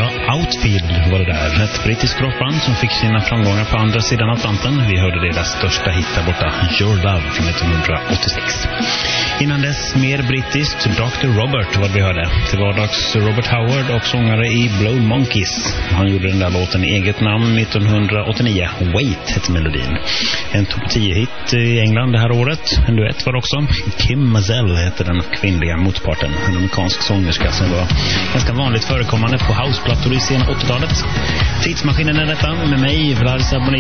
Ja, Outfield var det där. Ett brittiskt rockband som fick sina framgångar på andra sidan Atlanten. Vi hörde deras största hit där borta, Your Love från 1986. Innan dess mer brittiskt, Dr. Robert vad vi hörde. Till vardags Robert Howard och sångare i Blow Monkeys. Han gjorde den där låten i eget namn 1989. Wait hette melodin. En topp 10-hit i England det här året. En duett var också. Kim Mazel hette den kvinnliga motparten. En amerikansk sångerska som var ganska vanligt förekommande på houseplattor i sena 80-talet. Tidsmaskinen är detta med mig, Vlad Saboni.